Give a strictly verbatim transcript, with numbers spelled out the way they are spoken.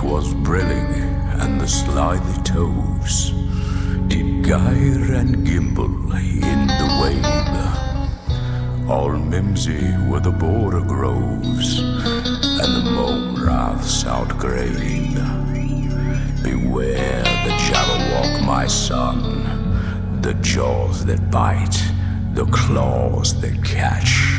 'twas brillig and the slithy toves did gyre and gimble in the wabe. All mimsy were the border groves and the mome raths outgrain. Beware the Jabberwock, my son, the jaws that bite, the claws that catch.